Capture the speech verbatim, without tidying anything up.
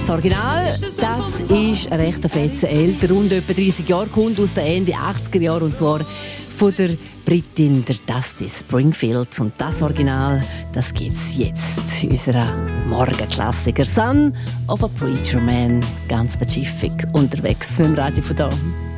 Das Original, das ist ein rechter Fetzen älter, rund etwa dreissig Jahre, kommt aus den Ende achtziger Jahren und zwar von der Britin, der Dusty Springfield. Und das Original, das gibt's jetzt in unserer Morgenklassiker Son of a Preacher Man, ganz pazifik unterwegs mit dem Radio von da.